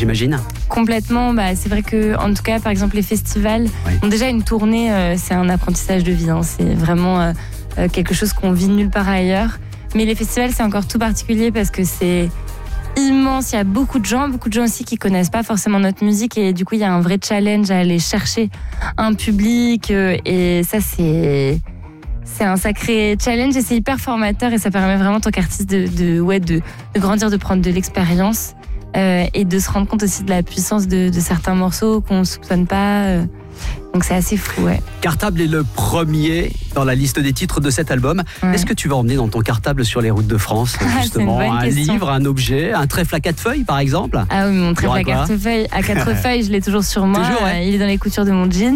j'imagine. Complètement, c'est vrai que, en tout cas, par exemple, les festivals, ont déjà une tournée, c'est un apprentissage de vie, hein. C'est vraiment quelque chose qu'on vit nulle part ailleurs. Mais les festivals, c'est encore tout particulier parce que c'est immense. Il y a beaucoup de gens aussi qui connaissent pas forcément notre musique et du coup, il y a un vrai challenge à aller chercher un public et ça, c'est un sacré challenge et c'est hyper formateur et ça permet vraiment en tant qu'artiste de grandir, de prendre de l'expérience et de se rendre compte aussi de la puissance de certains morceaux qu'on ne soupçonne pas. Donc c'est assez fou, ouais. Cartable est le premier dans la liste des titres de cet album. Ouais. Est-ce que tu vas emmener dans ton cartable sur les routes de France, justement, un livre, un objet, un trèfle à 4 feuilles, par exemple? Ah oui, mon trèfle à 4 feuilles, je l'ai toujours sur moi. Toujours, ouais. Il est dans les coutures de mon jean.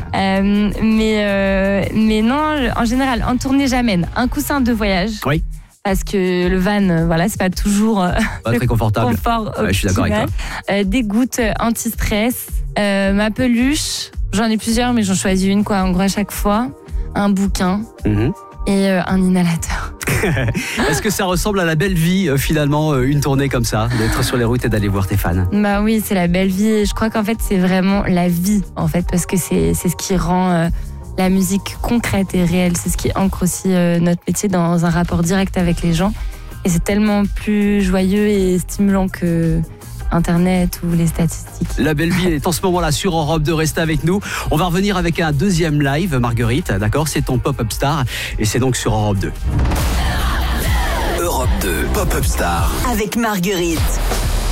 Mais non, en général, en tournée, j'amène un coussin de voyage. Oui. Parce que le van, c'est pas toujours pas très confortable. Je suis d'accord avec toi. Des gouttes anti-stress, ma peluche. J'en ai plusieurs, mais j'en choisis une, en gros, à chaque fois. Un bouquin et un inhalateur. Est-ce que ça ressemble à la belle vie, finalement, une tournée comme ça, d'être sur les routes et d'aller voir tes fans? Oui, c'est la belle vie. Et je crois qu'en fait, c'est vraiment la vie, en fait, parce que c'est ce qui rend la musique concrète et réelle. C'est ce qui ancre aussi notre métier dans un rapport direct avec les gens. Et c'est tellement plus joyeux et stimulant que Internet ou les statistiques. La belle vie est en ce moment-là sur Europe 2. Restez avec nous. On va revenir avec un deuxième live, Marguerite. D'accord, c'est ton Pop-Up Star et c'est donc sur Europe 2. Europe 2, Pop-Up Star. Avec Marguerite.